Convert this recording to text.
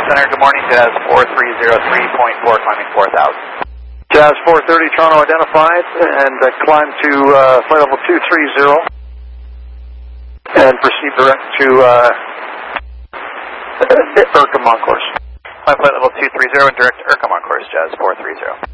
Center, good morning, Jazz 4303.4, climbing 4,000. Jazz 430, Toronto identified, and climb to flight level 230, and proceed direct to IRCAM on course. Climb flight level 230 and direct to IRCAM on course, Jazz 430.